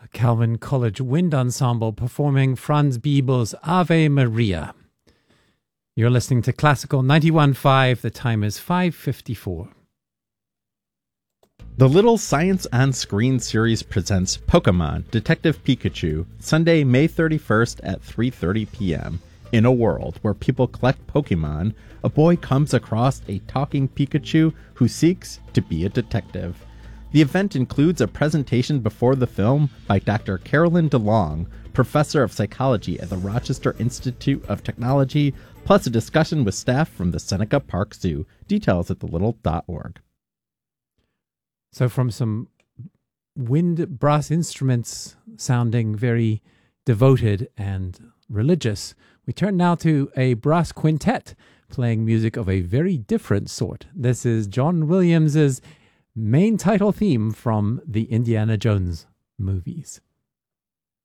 Calvin College Wind Ensemble performing Franz Biebel's Ave Maria. You're listening to Classical 91.5. The time is 5:54. The Little Science on Screen series presents Pokemon Detective Pikachu, Sunday, May 31st at 3:30 p.m. In a world where people collect Pokemon, a boy comes across a talking Pikachu who seeks to be a detective. The event includes a presentation before the film by Dr. Carolyn DeLong, professor of psychology at the Rochester Institute of Technology, plus a discussion with staff from the Seneca Park Zoo. Details at thelittle.org. So from some wind brass instruments sounding very devoted and religious, we turn now to a brass quintet playing music of a very different sort. This is John Williams's main title theme from the Indiana Jones movies.